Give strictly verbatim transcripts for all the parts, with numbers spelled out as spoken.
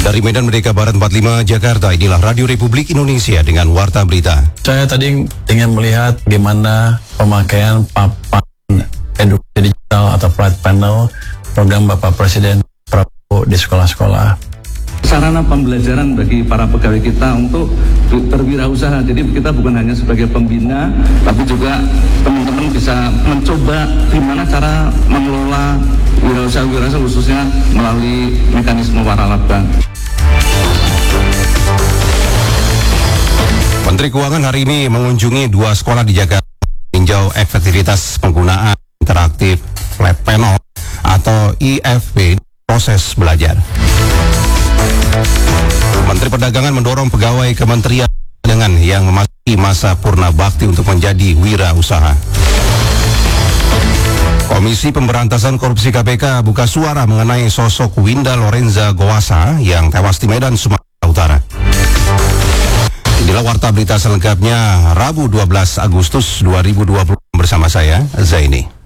Dari Medan Merdeka Barat empat puluh lima Jakarta, inilah Radio Republik Indonesia dengan Warta Berita. Saya tadi ingin melihat bagaimana pemakaian papan edukasi digital atau flat panel program Bapak Presiden Prabowo di sekolah-sekolah. Sarana pembelajaran bagi para pegawai kita untuk berwirausaha. Jadi kita bukan hanya sebagai pembina, tapi juga teman-teman bisa mencoba gimana cara mengelola wirausaha-wirausaha khususnya melalui mekanisme waralaba. Menteri Keuangan hari ini mengunjungi dua sekolah di Jakarta, meninjau efektivitas penggunaan interaktif flat panel atau I F P proses belajar. Menteri Perdagangan mendorong pegawai Kementerian Perdagangan yang memasuki masa purna bakti untuk menjadi wirausaha. Komisi Pemberantasan Korupsi K P K buka suara mengenai sosok Winda Lorenza Goasa yang tewas di Medan, Sumatera Utara. Inilah Warta Berita selengkapnya Rabu dua belas Agustus dua ribu dua puluh bersama saya, Zaini.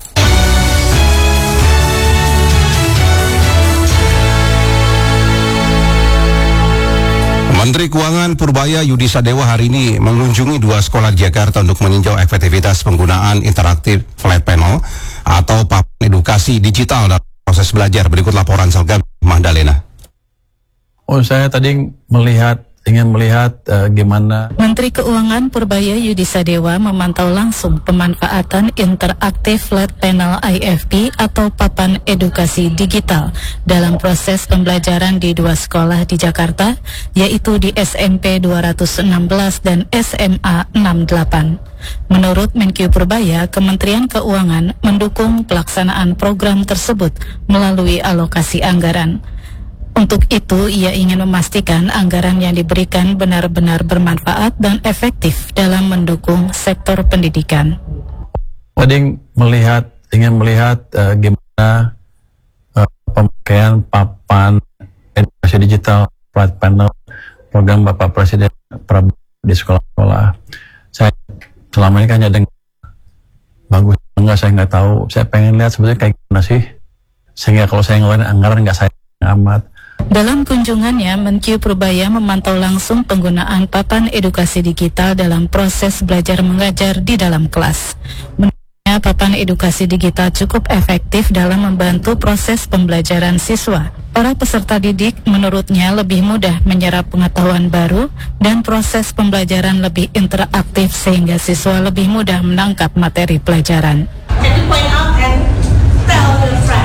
Menteri Keuangan Purbaya Yudi Sadewa hari ini mengunjungi dua sekolah di Jakarta untuk meninjau efektivitas penggunaan interaktif flat panel atau papan edukasi digital dalam proses belajar. Berikut laporan selengkap Mahdalena. Oh, saya tadi melihat ingin melihat uh, gimana Menteri Keuangan Purbaya Yudi Sadewa memantau langsung pemanfaatan interaktif flat panel I F P atau papan edukasi digital dalam proses pembelajaran di dua sekolah di Jakarta, yaitu di S M P dua ratus enam belas dan S M A enam puluh delapan. Menurut Menkyu Purbaya, Kementerian Keuangan mendukung pelaksanaan program tersebut melalui alokasi anggaran. Untuk itu, ia ingin memastikan anggaran yang diberikan benar-benar bermanfaat dan efektif dalam mendukung sektor pendidikan. Tadi melihat, ingin melihat uh, gimana uh, pemakaian papan edukasi digital flat panel program Bapak Presiden Prabowo di sekolah-sekolah. Saya selama ini kan hanya dengar bagus enggak, saya nggak tahu. Saya pengen lihat sebenarnya kayak gimana sih, sehingga kalau saya ngeluarin anggaran nggak sayang amat. Dalam kunjungannya, Menkyu Purbaya memantau langsung penggunaan papan edukasi digital dalam proses belajar mengajar di dalam kelas. Menurutnya, papan edukasi digital cukup efektif dalam membantu proses pembelajaran siswa. Para peserta didik menurutnya lebih mudah menyerap pengetahuan baru dan proses pembelajaran lebih interaktif sehingga siswa lebih mudah menangkap materi pelajaran. Can you point out and tell the friend?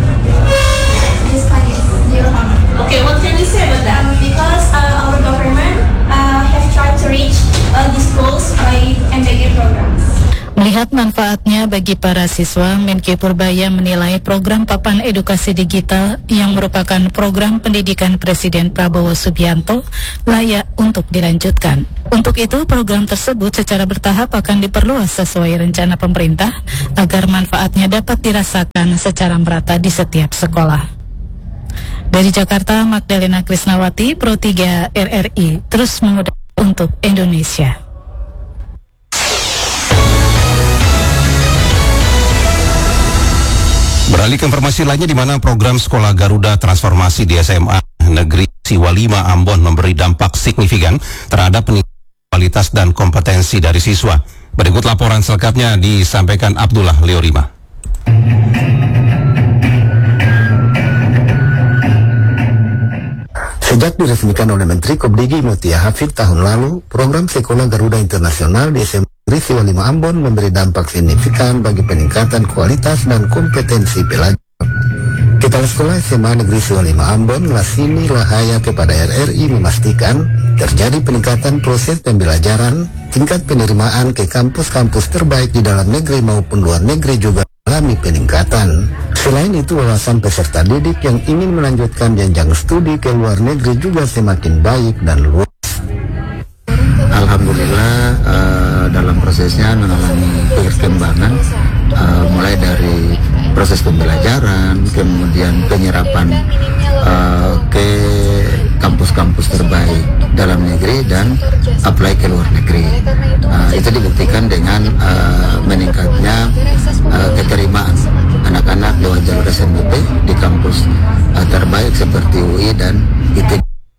Okay, what can you say about that? Um, because uh, our government uh, has tried to reach uh, these goals by M B G programs. Melihat manfaatnya bagi para siswa, Menkyu Purbaya menilai program papan edukasi digital yang merupakan program pendidikan Presiden Prabowo Subianto layak untuk dilanjutkan. Untuk itu, program tersebut secara bertahap akan diperluas sesuai rencana pemerintah agar manfaatnya dapat dirasakan secara merata di setiap sekolah. Dari Jakarta, Magdalena Krisnawati, Pro tiga R R I, terus mengudara untuk Indonesia. Beralih ke informasi lainnya, di mana program Sekolah Garuda Transformasi di S M A Negeri Siwa lima Ambon memberi dampak signifikan terhadap peningkatan kualitas dan kompetensi dari siswa. Berikut laporan selengkapnya disampaikan Abdullah Leorima. Sejak diresmikan oleh Menteri Kobdigi Mutia Hafid tahun lalu, program Sekolah Garuda Internasional di S M A Negeri Siwa lima Ambon memberi dampak signifikan bagi peningkatan kualitas dan kompetensi pelajar. Kepala Sekolah S M A Negeri Siwa lima Ambon, Lasini Lahaya kepada R R I memastikan terjadi peningkatan proses pembelajaran, tingkat penerimaan ke kampus-kampus terbaik di dalam negeri maupun luar negeri juga mengalami peningkatan. Selain itu, wawasan peserta didik yang ingin melanjutkan jenjang studi ke luar negeri juga semakin baik dan luas. Alhamdulillah uh, dalam prosesnya mengalami perkembangan uh, mulai dari proses pembelajaran, kemudian penyerapan uh, ke kampus-kampus terbaik dalam negeri dan apply ke luar negeri. Uh, itu dibuktikan dengan uh, meningkatnya uh, keterimaan anak-anak lewat jalur S N B P di kampus uh, terbaik seperti U I dan I T B.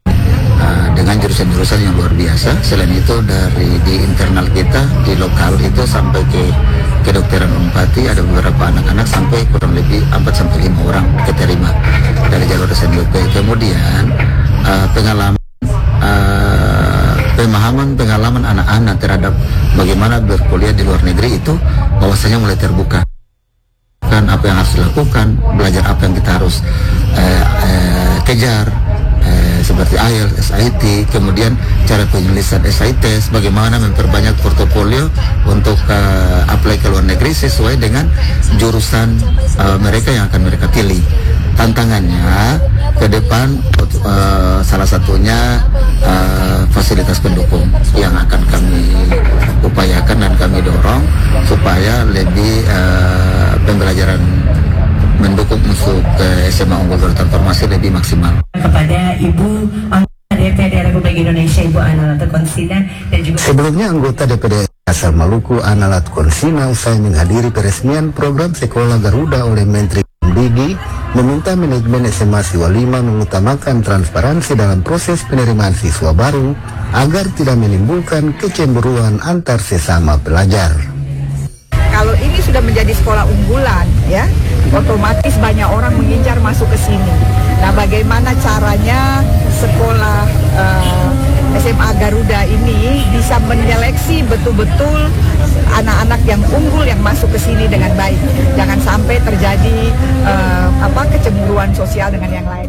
uh, dengan jurusan-jurusan yang luar biasa. Selain itu dari di internal kita di lokal itu sampai ke kedokteran Unpati ada beberapa anak-anak sampai kurang lebih empat sampai lima orang keterima dari jalur S N B P. Kemudian uh, pengalaman uh, pemahaman pengalaman anak-anak terhadap bagaimana berkuliah di luar negeri itu bahwasanya mulai terbuka. Kan apa yang harus dilakukan, belajar apa yang kita harus uh, uh, kejar, uh, seperti I E L T S, S I T, kemudian cara penulisan S I Test, bagaimana memperbanyak portofolio untuk uh, apply ke luar negeri sesuai dengan jurusan uh, mereka yang akan mereka pilih. Tantangannya ke depan uh, salah satunya uh, fasilitas pendukung yang akan kami upayakan dan kami dorong supaya lebih uh, pembelajaran mendukung untuk uh, S M A Unggul Garuda Transformasi lebih maksimal. Kepada Ibu anggota D P D Republik Indonesia Ibu Ana Lato Konsina dan juga sebelumnya anggota D P D asal Maluku Ana Lato Konsina usai menghadiri peresmian program Sekolah Garuda oleh Menteri Digi meminta manajemen S M A Siwa lima mengutamakan transparansi dalam proses penerimaan siswa baru agar tidak menimbulkan kecemburuan antar sesama pelajar. Kalau ini sudah menjadi sekolah unggulan, ya, otomatis banyak orang mengincar masuk ke sini. Nah, bagaimana caranya sekolah uh, S M A Garuda ini bisa menyeleksi betul-betul anak-anak yang unggul yang masuk ke sini dengan baik. Jangan sampai terjadi uh, apa kecemburuan sosial dengan yang lain.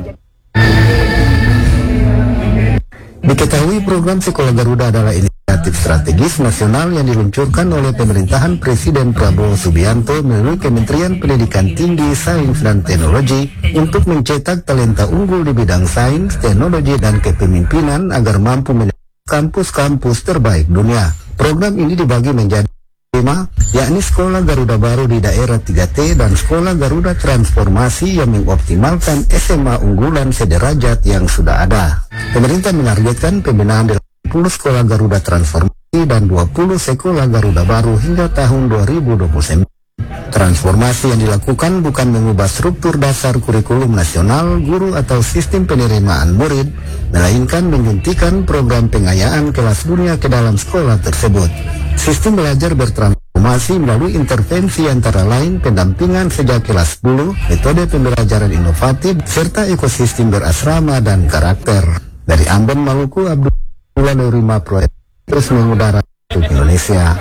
Diketahui program Sekolah Garuda adalah inisiatif strategis nasional yang diluncurkan oleh pemerintahan Presiden Prabowo Subianto melalui Kementerian Pendidikan Tinggi, Sains dan Teknologi untuk mencetak talenta unggul di bidang sains, teknologi dan kepemimpinan agar mampu menjadi kampus-kampus terbaik dunia. Program ini dibagi menjadi lima, yakni Sekolah Garuda Baru di daerah tiga T dan Sekolah Garuda Transformasi yang mengoptimalkan S M A unggulan sederajat yang sudah ada. Pemerintah menargetkan pembinaan delapan puluh Sekolah Garuda Transformasi dan dua puluh Sekolah Garuda Baru hingga tahun dua ribu dua puluh sembilan. Transformasi yang dilakukan bukan mengubah struktur dasar kurikulum nasional, guru atau sistem penerimaan murid, melainkan menyuntikkan program pengayaan kelas dunia ke dalam sekolah tersebut. Sistem belajar bertransformasi melalui intervensi antara lain pendampingan sejak kelas sepuluh, metode pembelajaran inovatif, serta ekosistem berasrama dan karakter. Dari Ambon, Maluku, Abdullah Nurima Proyek terus mengudara untuk Indonesia.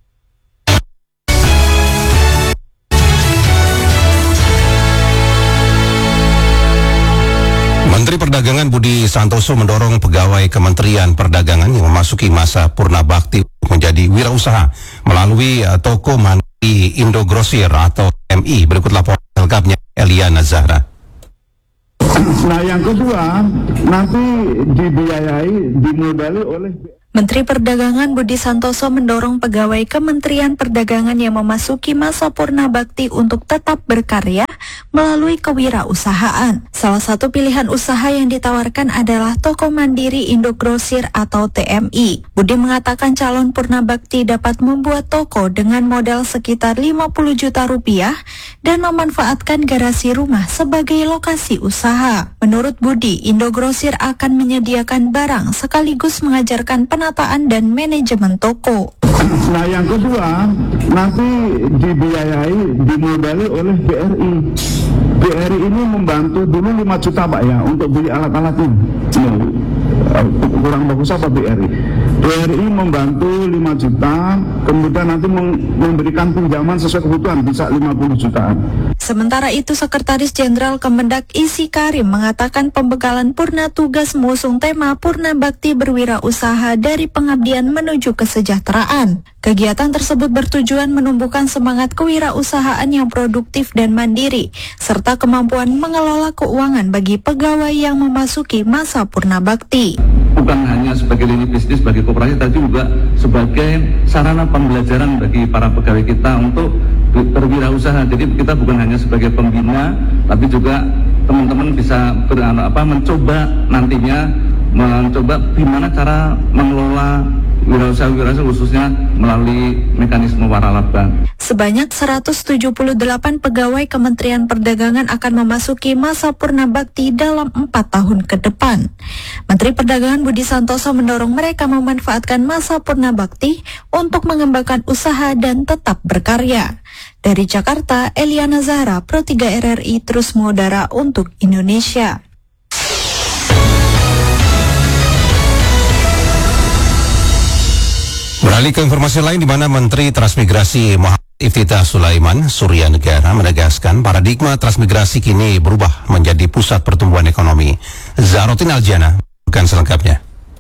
Menteri Perdagangan Budi Santoso mendorong pegawai Kementerian Perdagangan yang memasuki masa purna bakti menjadi wirausaha melalui uh, toko mandiri Indogrosir atau M I. Berikut laporan lengkapnya Eliana Zahra. Nah, yang kedua, nanti dibiayai, dimodali oleh Menteri Perdagangan Budi Santoso mendorong pegawai Kementerian Perdagangan yang memasuki masa purna bakti untuk tetap berkarya melalui kewirausahaan. Salah satu pilihan usaha yang ditawarkan adalah toko mandiri Indogrosir atau T M I. Budi mengatakan calon purna bakti dapat membuat toko dengan modal sekitar lima puluh juta rupiah dan memanfaatkan garasi rumah sebagai lokasi usaha. Menurut Budi, Indogrosir akan menyediakan barang sekaligus mengajarkan penataan dan manajemen toko. Nah, yang kedua, nanti dibiayai, dimodali oleh B R I. B R I ini membantu dulu lima juta Pak ya untuk beli alat-alatnya. Nah, kurang bagus apa B R I? B R I membantu lima juta, kemudian nanti memberikan pinjaman sesuai kebutuhan bisa lima puluh jutaan. Sementara itu, Sekretaris Jenderal Kemendak Isi Karim mengatakan pembekalan purna tugas mengusung tema Purna Bakti Berwirausaha dari Pengabdian Menuju Kesejahteraan. Kegiatan tersebut bertujuan menumbuhkan semangat kewirausahaan yang produktif dan mandiri, serta kemampuan mengelola keuangan bagi pegawai yang memasuki masa purna bakti. Bukan hanya sebagai lini bisnis bagi koperasi, tapi juga sebagai sarana pembelajaran bagi para pegawai kita untuk berwirausaha. Jadi kita bukan hanya sebagai pembina, tapi juga teman-teman bisa ber, apa, mencoba nantinya mencoba gimana cara mengelola wirausaha-wirausaha khususnya melalui mekanisme waralaba. Sebanyak seratus tujuh puluh delapan pegawai Kementerian Perdagangan akan memasuki masa purna bakti dalam empat tahun ke depan. Menteri Perdagangan Budi Santoso mendorong mereka memanfaatkan masa purna bakti untuk mengembangkan usaha dan tetap berkarya. Dari Jakarta, Eliana Zahra, Pro tiga R R I terus mengudara untuk Indonesia. Beralih ke informasi lain, di mana Menteri Transmigrasi Muhammad Iftithah Sulaiman Surya Negara menegaskan paradigma transmigrasi kini berubah menjadi pusat pertumbuhan ekonomi. Zahrotin Aljana bukan selengkapnya.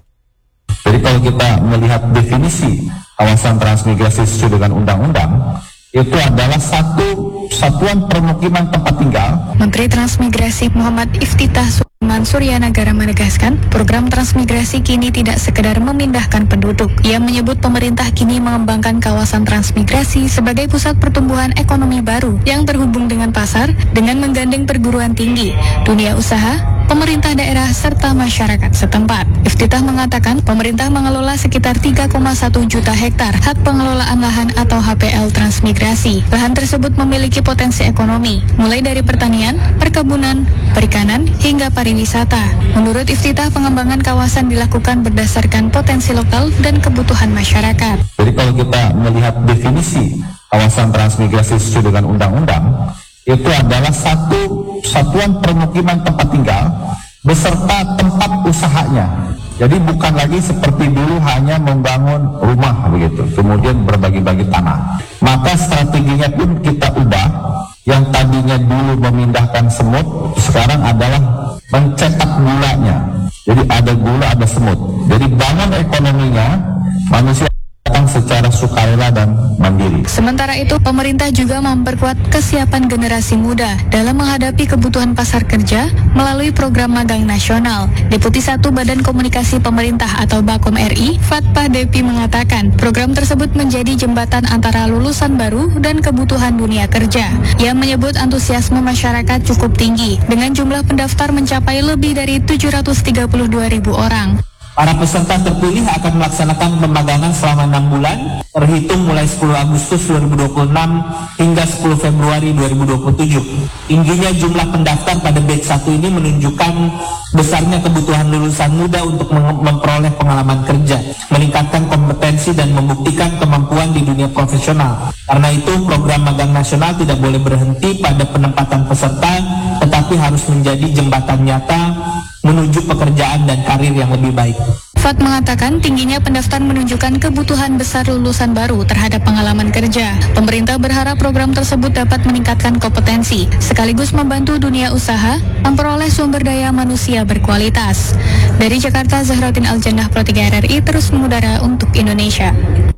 Jadi kalau kita melihat definisi kawasan transmigrasi sesuai dengan undang-undang, itu adalah satu satuan permukiman tempat tinggal. Menteri Transmigrasi Muhammad Iftithah Sulaiman Surya Negara menegaskan program transmigrasi kini tidak sekedar memindahkan penduduk. Ia menyebut pemerintah kini mengembangkan kawasan transmigrasi sebagai pusat pertumbuhan ekonomi baru yang terhubung dengan pasar dengan menggandeng perguruan tinggi, dunia usaha, pemerintah daerah serta masyarakat setempat. Iftithah mengatakan pemerintah mengelola sekitar tiga koma satu juta hektar hak pengelolaan lahan atau H P L transmigrasi. Lahan tersebut memiliki potensi ekonomi, mulai dari pertanian, perkebunan, perikanan, hingga pariwisata. Menurut Iftithah, pengembangan kawasan dilakukan berdasarkan potensi lokal dan kebutuhan masyarakat. Jadi kalau kita melihat definisi kawasan transmigrasi sesuai dengan undang-undang, itu adalah satu satuan permukiman tempat tinggal beserta tempat usahanya. Jadi bukan lagi seperti dulu hanya membangun rumah begitu, kemudian berbagi-bagi tanah. Maka strateginya pun kita ubah, yang tadinya dulu memindahkan semut, sekarang adalah mencetak gulanya. Jadi ada gula, ada semut. Jadi bangun ekonominya, manusia datang secara sukarela dan mandiri. Sementara itu, pemerintah juga memperkuat kesiapan generasi muda dalam menghadapi kebutuhan pasar kerja melalui program magang nasional. Deputi satu Badan Komunikasi Pemerintah atau Bakom R I, Fatpa Depi mengatakan, program tersebut menjadi jembatan antara lulusan baru dan kebutuhan dunia kerja. Ia menyebut antusiasme masyarakat cukup tinggi, dengan jumlah pendaftar mencapai lebih dari tujuh ratus tiga puluh dua ribu orang. Para peserta terpilih akan melaksanakan pemagangan selama enam bulan, terhitung mulai sepuluh Agustus dua ribu dua puluh enam hingga sepuluh Februari dua ribu dua puluh tujuh. Tingginya jumlah pendaftar pada batch satu ini menunjukkan besarnya kebutuhan lulusan muda untuk memperoleh pengalaman kerja, meningkatkan kompetensi dan membuktikan kemampuan di dunia profesional. Karena itu, program magang nasional tidak boleh berhenti pada penempatan peserta, tetapi harus menjadi jembatan nyata menuju pekerjaan dan karir yang lebih baik. Fat mengatakan tingginya pendaftar menunjukkan kebutuhan besar lulusan baru terhadap pengalaman kerja. Pemerintah berharap program tersebut dapat meningkatkan kompetensi, sekaligus membantu dunia usaha memperoleh sumber daya manusia berkualitas. Dari Jakarta, Zahrotin Aljannah, Pro tiga R R I terus mengudara untuk Indonesia.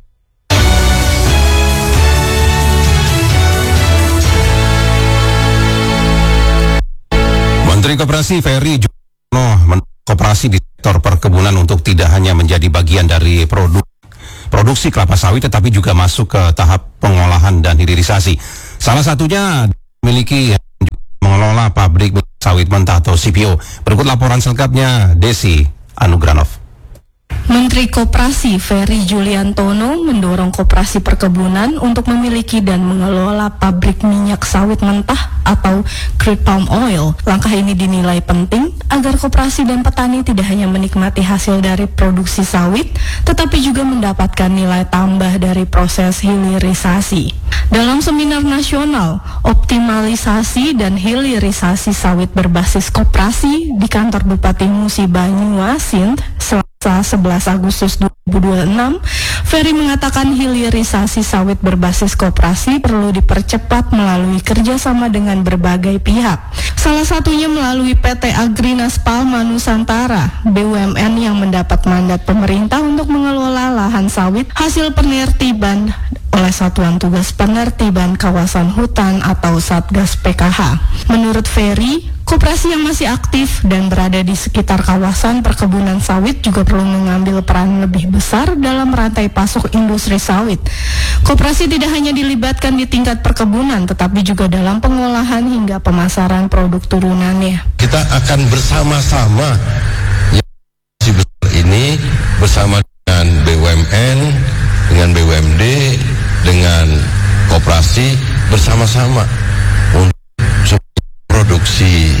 Menteri Koperasi Ferry Juliantono koperasi di sektor perkebunan untuk tidak hanya menjadi bagian dari produk produksi kelapa sawit, tetapi juga masuk ke tahap pengolahan dan hilirisasi. Salah satunya memiliki mengelola pabrik sawit mentah atau C P O. Berikut laporan selengkapnya Desi Anugranov. Menteri Koperasi Ferry Juliantono mendorong koperasi perkebunan untuk memiliki dan mengelola pabrik minyak sawit mentah atau crude palm oil. Langkah ini dinilai penting agar koperasi dan petani tidak hanya menikmati hasil dari produksi sawit, tetapi juga mendapatkan nilai tambah dari proses hilirisasi. Dalam seminar nasional optimalisasi dan hilirisasi sawit berbasis koperasi di kantor Bupati Musi Banyuasin Selasa sebelas Agustus dua ribu dua puluh enam, Ferry mengatakan hilirisasi sawit berbasis koperasi perlu dipercepat melalui kerjasama dengan berbagai pihak. Salah satunya melalui P T Agrinas Palma Nusantara, B U M N yang mendapat mandat pemerintah untuk mengelola lahan sawit hasil penertiban oleh Satuan Tugas Penertiban Kawasan Hutan atau Satgas P K H. Menurut Ferry, koperasi yang masih aktif dan berada di sekitar kawasan perkebunan sawit juga perlu mengambil peran lebih besar dalam rantai pasok industri sawit. Koperasi tidak hanya dilibatkan di tingkat perkebunan, tetapi juga dalam pengolahan hingga pemasaran produk turunannya. Kita akan bersama-sama yang masih besar ini bersama dengan B U M N, dengan B U M D, dengan koperasi bersama-sama untuk produksi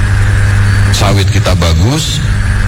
sawit kita bagus,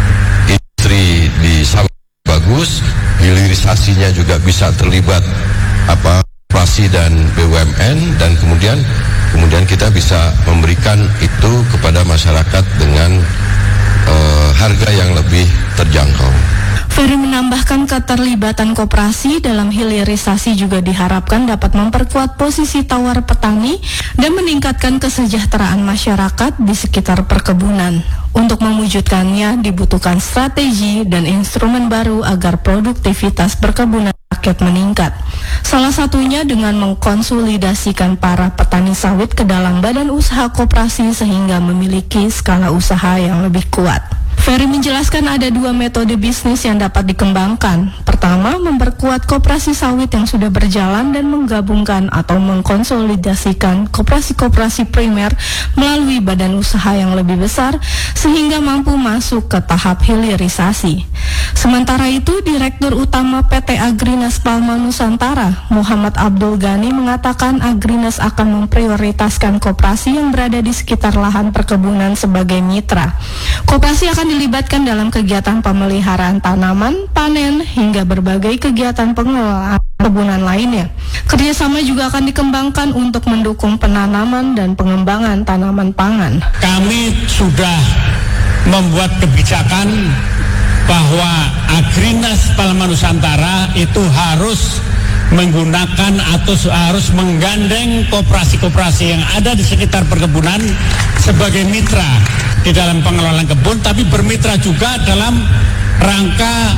industri di sawit bagus, hilirisasinya juga bisa terlibat apa koperasi dan B U M N, dan kemudian kemudian kita bisa memberikan itu kepada masyarakat dengan uh, harga yang lebih terjangkau. Ferry menambahkan keterlibatan koperasi dalam hilirisasi juga diharapkan dapat memperkuat posisi tawar petani dan meningkatkan kesejahteraan masyarakat di sekitar perkebunan. Untuk mewujudkannya dibutuhkan strategi dan instrumen baru agar produktivitas perkebunan rakyat meningkat. Salah satunya dengan mengkonsolidasikan para petani sawit ke dalam badan usaha koperasi sehingga memiliki skala usaha yang lebih kuat. Ferry menjelaskan ada dua metode bisnis yang dapat dikembangkan. Pertama, memperkuat koperasi sawit yang sudah berjalan dan menggabungkan atau mengkonsolidasikan koperasi-koperasi primer melalui badan usaha yang lebih besar sehingga mampu masuk ke tahap hilirisasi. Sementara itu, Direktur Utama P T Agrinas Palma Nusantara, Muhammad Abdul Ghani mengatakan Agrinas akan memprioritaskan koperasi yang berada di sekitar lahan perkebunan sebagai mitra. Koperasi akan dilibatkan dalam kegiatan pemeliharaan tanaman, panen, hingga berbagai kegiatan pengelolaan perkebunan lainnya. Kerjasama juga akan dikembangkan untuk mendukung penanaman dan pengembangan tanaman pangan. Kami sudah membuat kebijakan bahwa Agrinas Palma Nusantara itu harus menggunakan atau harus menggandeng koperasi-koperasi yang ada di sekitar perkebunan sebagai mitra di dalam pengelolaan kebun, tapi bermitra juga dalam rangka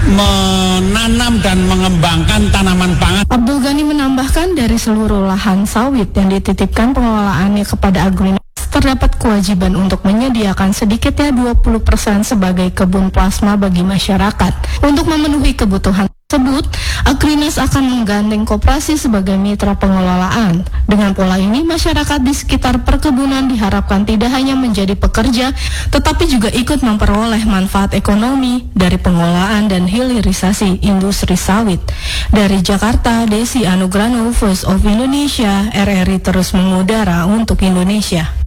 menanam dan mengembangkan tanaman pangan. Abdul Ghani menambahkan dari seluruh lahan sawit yang dititipkan pengelolaannya kepada Agrinas terdapat kewajiban untuk menyediakan sedikitnya dua puluh persen sebagai kebun plasma bagi masyarakat. Untuk memenuhi kebutuhan tersebut, Agrinas akan menggandeng koperasi sebagai mitra pengelolaan. Dengan pola ini, masyarakat di sekitar perkebunan diharapkan tidak hanya menjadi pekerja, tetapi juga ikut memperoleh manfaat ekonomi dari pengelolaan dan hilirisasi industri sawit. Dari Jakarta, Desi Anugrano, Voice of Indonesia, R R I terus mengudara untuk Indonesia.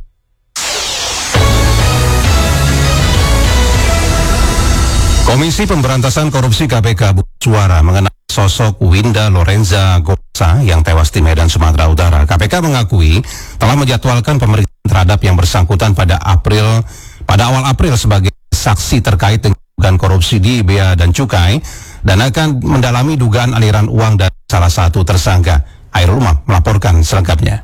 Komisi Pemberantasan Korupsi K P K Suara mengenai sosok Winda Lorenza Gosa yang tewas di Medan, Sumatera Utara. K P K mengakui telah menjadwalkan pemeriksaan terhadap yang bersangkutan pada April pada awal April sebagai saksi terkait dengan dugaan korupsi di Bea dan Cukai dan akan mendalami dugaan aliran uang dari salah satu tersangka. Hairul Umam melaporkan selengkapnya.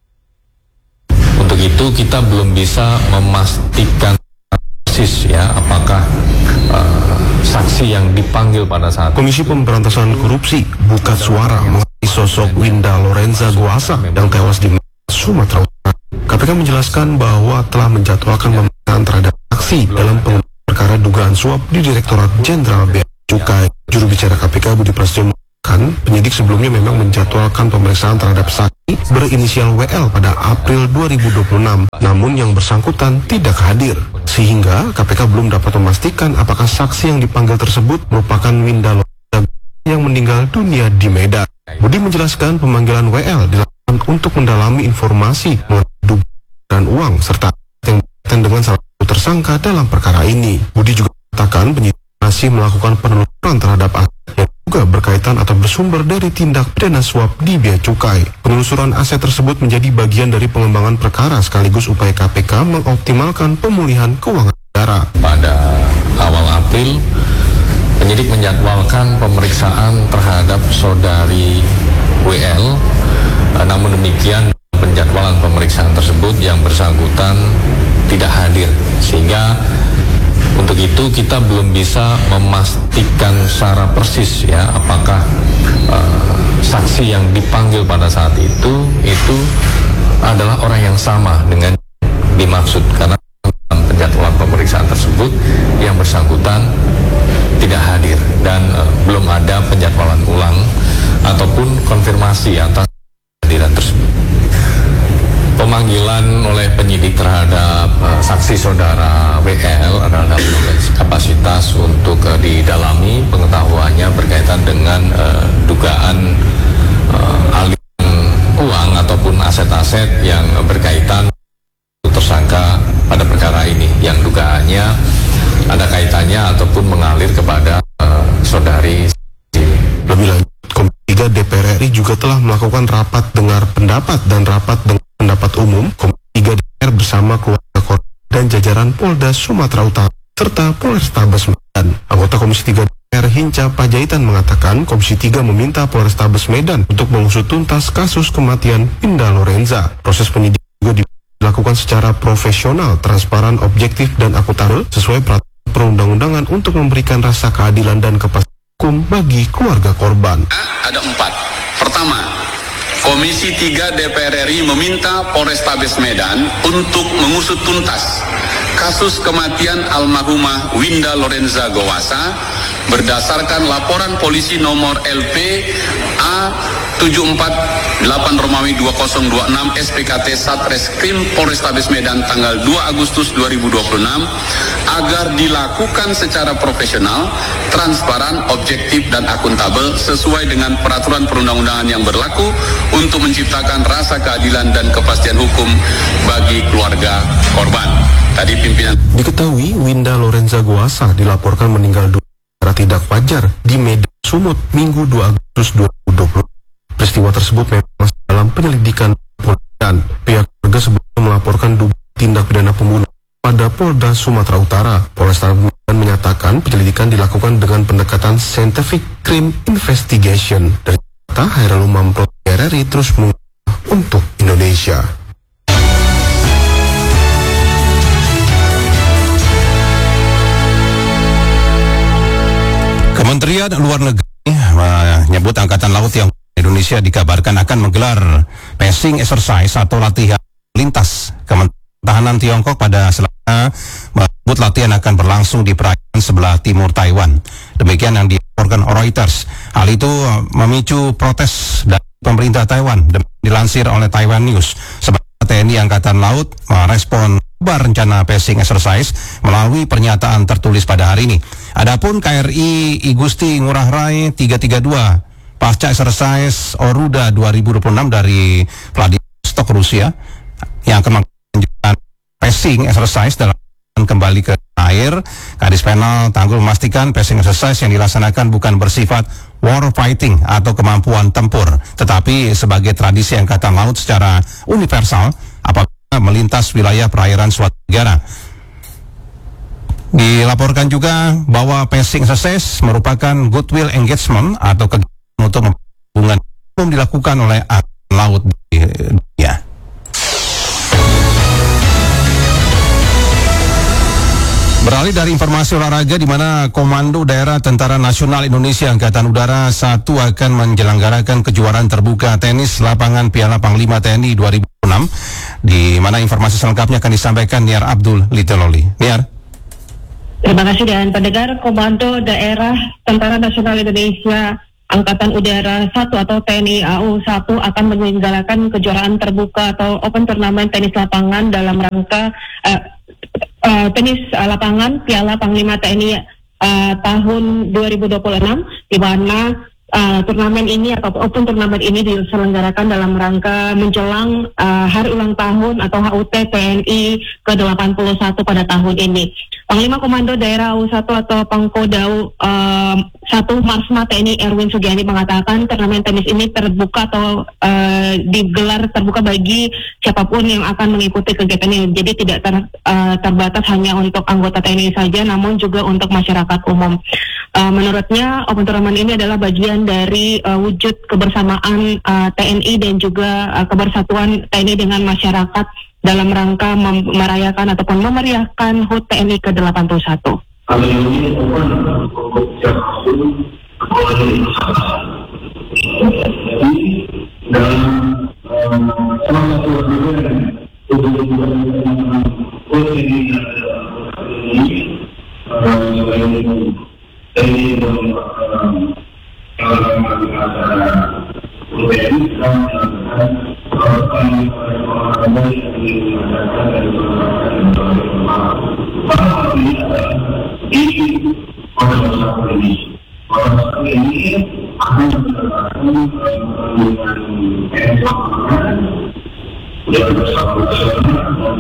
Untuk itu kita belum bisa memastikan persis ya apakah uh, saksi yang dipanggil pada saat Komisi Pemberantasan Korupsi buka suara mengenai sosok Winda Lorenza Gosa yang tewas di Sumatera Utara. K P K menjelaskan bahwa telah menjadwalkan pemeriksaan terhadap saksi dalam pengembangan perkara dugaan suap di Direktorat Jenderal Bea Cukai. Juru bicara K P K Budi Prasetyo mengatakan penyidik sebelumnya memang menjadwalkan pemeriksaan terhadap saksi berinisial W L pada April dua ribu dua puluh enam, namun yang bersangkutan tidak hadir. Sehingga K P K belum dapat memastikan apakah saksi yang dipanggil tersebut merupakan Winda Lorenza yang meninggal dunia di Medan. Budi menjelaskan pemanggilan W L dilakukan untuk mendalami informasi mengenai dugaan uang serta yang berkaitan dengan salah satu tersangka dalam perkara ini. Budi juga mengatakan penyidik masih melakukan penelusuran terhadap aset yang juga berkaitan atau bersumber dari tindak pidana suap di Bea Cukai. Penelusuran aset tersebut menjadi bagian dari pengembangan perkara sekaligus upaya K P K mengoptimalkan pemulihan keuangan negara. Pada awal April, penyidik menjadwalkan pemeriksaan terhadap saudari W L. Namun demikian, penjadwalan pemeriksaan tersebut yang bersangkutan tidak hadir, sehingga untuk itu kita belum bisa memastikan secara persis ya apakah uh, saksi yang dipanggil pada saat itu itu adalah orang yang sama dengan dimaksud, karena dalam penjadwalan pemeriksaan tersebut yang bersangkutan tidak hadir dan uh, belum ada penjadwalan ulang ataupun konfirmasi atas kehadiran tersebut. Pemanggilan oleh penyidik terhadap uh, saksi saudara W L adalah dalam kapasitas untuk uh, didalami pengetahuannya berkaitan dengan uh, dugaan uh, aliran uang ataupun aset-aset yang berkaitan tersangka pada perkara ini yang dugaannya ada kaitannya ataupun mengalir kepada uh, saudari. Lebih lanjut, Komisi tiga D P R R I juga telah melakukan rapat dengar pendapat dan rapat dengar pendapat umum Komisi tiga D P R bersama keluarga korban dan jajaran Polda Sumatera Utara serta Polrestabes Medan. Anggota Komisi tiga D P R Hinca Panjaitan mengatakan Komisi tiga meminta Polrestabes Medan untuk mengusut tuntas kasus kematian Winda Lorenza. Proses penyidikan juga dilakukan secara profesional, transparan, objektif, dan akuntabel sesuai peraturan perundang-undangan untuk memberikan rasa keadilan dan kepastian hukum bagi keluarga korban. Ada empat. Pertama, Komisi tiga D P R R I meminta Polrestabes Medan untuk mengusut tuntas kasus kematian almarhumah Winda Lorenza Gowasa berdasarkan laporan polisi nomor L P A tujuh empat delapan Romawi dua nol dua enam S P K T Satreskrim Polrestabes Medan tanggal dua Agustus dua ribu dua puluh enam agar dilakukan secara profesional, transparan, objektif, dan akuntabel sesuai dengan peraturan perundang-undangan yang berlaku untuk menciptakan rasa keadilan dan kepastian hukum bagi keluarga korban. Tadi pimpinan diketahui Winda Lorenza Gowasa dilaporkan meninggal dunia secara tidak wajar di Medan Sumut Minggu dua Agustus dua ribu dua puluh. Peristiwa tersebut memang masih dalam penyelidikan kepolisian. Pihak keluarga sebelumnya melaporkan dugaan tindak pidana pembunuhan pada Polda Sumatera Utara. Polrestabes Medan menyatakan penyelidikan dilakukan dengan pendekatan scientific crime investigation. Dari kata Hairul Umam P R R I terus mengubah untuk Indonesia. Kementerian Luar Negeri menyebut Angkatan Laut yang Indonesia dikabarkan akan menggelar passing exercise atau latihan lintas. Kementerian Pertahanan Tiongkok pada Selasa menyebut latihan akan berlangsung di perairan sebelah timur Taiwan. Demikian yang dilaporkan Reuters. Hal itu memicu protes dari pemerintah Taiwan. Dilansir oleh Taiwan News. Sebab T N I Angkatan Laut merespon kabar rencana passing exercise melalui pernyataan tertulis pada hari ini. Adapun K R I Igusti Ngurah Rai tiga tiga dua pasca exercise Oruda dua ribu dua puluh enam dari Vladivostok Rusia yang akan menunjukkan passing exercise dalam kembali ke air. Kadis Penal Tanggul memastikan passing exercise yang dilaksanakan bukan bersifat war fighting atau kemampuan tempur, tetapi sebagai tradisi Angkatan Laut secara universal apabila melintas wilayah perairan suatu negara. Dilaporkan juga bahwa passing exercise merupakan goodwill engagement atau kegiatan untuk hubungan belum dilakukan oleh Angkatan Laut di dunia. Beralih dari informasi olahraga, di mana Komando Daerah Tentara Nasional Indonesia Angkatan Udara satu akan menyelenggarakan kejuaraan terbuka tenis lapangan Piala Panglima T N I dua ribu enam, di mana informasi selengkapnya akan disampaikan Niar Abdul Liteloli. Niar. Terima kasih, dan pendengar, Komando Daerah Tentara Nasional Indonesia Angkatan Udara satu atau T N I A U satu akan menyelenggarakan kejuaraan terbuka atau open turnamen tenis lapangan dalam rangka uh, uh, tenis uh, lapangan Piala Panglima T N I uh, tahun dua ribu dua puluh enam, di mana uh, turnamen ini atau open turnamen ini diselenggarakan dalam rangka menjelang uh, hari ulang tahun atau H U T T N I ke delapan puluh satu pada tahun ini. Panglima Komando Daerah A U satu atau Pangkodau uh, satu Marsma T N I Erwin Sugiani mengatakan turnamen tenis ini terbuka atau uh, digelar terbuka bagi siapapun yang akan mengikuti kegiatan ini. Jadi tidak ter, uh, terbatas hanya untuk anggota T N I saja, namun juga untuk masyarakat umum. Uh, menurutnya open turnamen ini adalah bagian dari uh, wujud kebersamaan uh, T N I dan juga uh, kebersatuan T N I dengan masyarakat dalam rangka mem- merayakan ataupun memeriahkan H U T T N I ke delapan puluh satu. Dalam salah satu ini satu ini. Orang satu ini akan mendapatkan dengan udah bersama-sama